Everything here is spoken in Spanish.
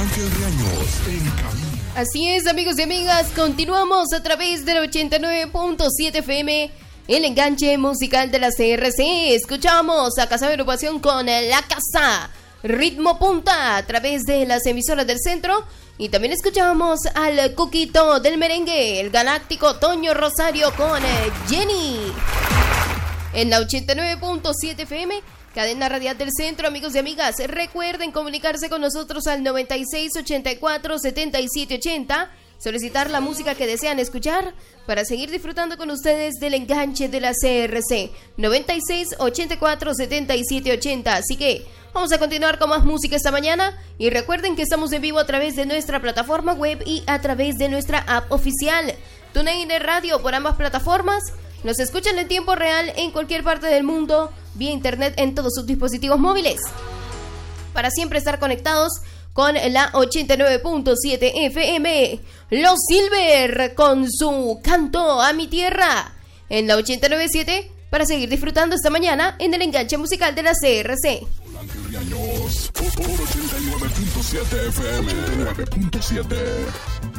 Ángel Riaños en cabina. Así es, amigos y amigas, continuamos a través del 89.7 FM, el enganche musical de la CRC. Escuchamos a Casa de Agrupación con La Casa, Ritmo Punta, a través de las emisoras del centro. Y también escuchamos al Cuquito del merengue, el galáctico Toño Rosario con Jenny. En la 89.7 FM, cadena radial del centro. Amigos y amigas, recuerden comunicarse con nosotros al 9684-7780, solicitar la música que desean escuchar para seguir disfrutando con ustedes del enganche de la CRC. 9684-7780. Así que vamos a continuar con más música esta mañana, y recuerden que estamos en vivo a través de nuestra plataforma web y a través de nuestra app oficial TuneIn Radio. Por ambas plataformas nos escuchan en tiempo real en cualquier parte del mundo, vía internet en todos sus dispositivos móviles, para siempre estar conectados con la 89.7 FM. Los Silver con su Canto a mi tierra en la 89.7, para seguir disfrutando esta mañana en el enganche musical de la CRC. Ángel Riaños, por 89.7 FM. 89.7.